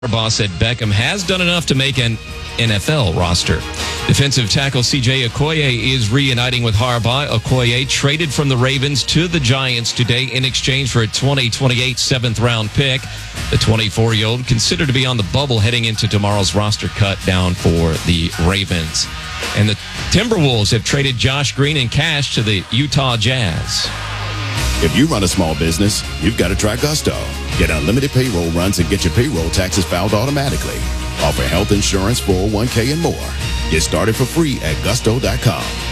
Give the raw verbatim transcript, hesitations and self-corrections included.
Harbaugh said Beckham has done enough to make an N F L roster. Defensive tackle C J Okoye is reuniting with Harbaugh. Okoye traded from the Ravens to the Giants today in exchange for a twenty twenty-eight seventh-round pick. The twenty-four-year-old considered to be on the bubble heading into tomorrow's roster cut down for the Ravens. And the Timberwolves have traded Josh Green and cash to the Utah Jazz. If you run a small business, you've got to try Gusto. Get unlimited payroll runs and get your payroll taxes filed automatically. Offer health insurance, four oh one k, and more. Get started for free at gusto dot com.